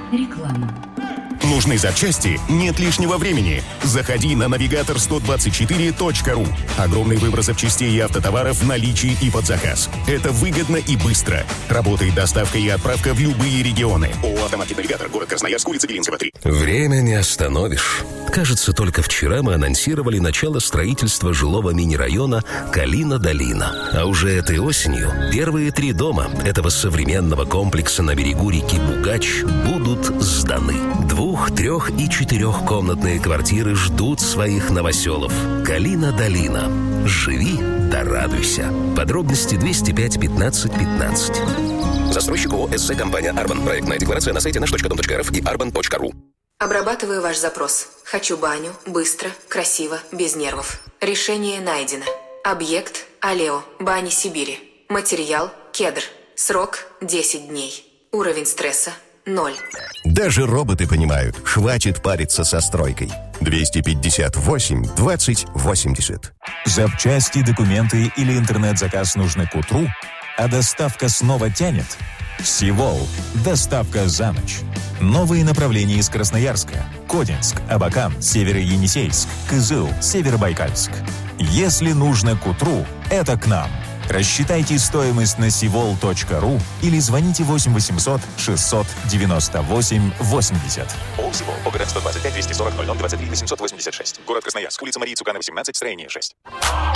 Реклама. Нужны запчасти? Нет лишнего времени. Заходи на navigator124.ru. Огромный выбор запчастей и автотоваров в наличии и под заказ. Это выгодно и быстро. Работает доставка и отправка в любые регионы. ООО «Автомаркет Навигатор», город Красноярск, улица Белинского, 3. Время не остановишь. Кажется, только вчера мы анонсировали начало строительства жилого мини-района Калина-Долина. А уже этой осенью первые 3 дома этого современного комплекса на берегу реки Бугач будут сданы. 2-, 3- и 4-комнатные квартиры ждут своих новоселов. Калина-Долина. Живи да радуйся. Подробности 205 15 15. Застройщик ООО «СЗ Компания Арбан». Проектная декларация на сайте наш.дом.рф и arban.ru. Обрабатываю ваш запрос. Хочу баню, быстро, красиво, без нервов. Решение найдено. Объект – Алео, Бани Сибири. Материал – кедр. Срок – 10 дней. Уровень стресса – 0. Даже роботы понимают, хватит париться со стройкой. 258 20 80. Запчасти, документы или интернет-заказ нужны к утру, а доставка снова тянет? Сивол. Доставка за ночь. Новые направления из Красноярска. Кодинск, Абакан, Северо-Енисейск, Кызыл, Северобайкальск. Если нужно к утру, это к нам. Рассчитайте стоимость на sivol.ru или звоните 8 800 698 80. ООО «Сивол». ОГРН 125 240 00 23 886. Город Красноярск. Улица Марии Цукана, 18, строение 6.